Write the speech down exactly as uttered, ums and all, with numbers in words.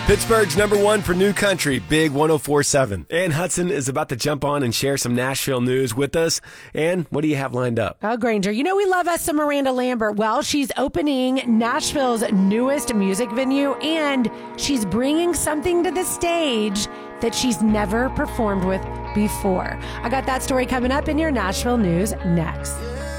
Pittsburgh's number one for new country, Big one oh four point seven. Ann Hudson is about to jump on and share some Nashville news with us. Ann, what do you have lined up? Oh, Granger, you know we love us some Miranda Lambert. Well, she's opening Nashville's newest music venue, and she's bringing something to the stage that she's never performed with before. I got that story coming up in your Nashville news next.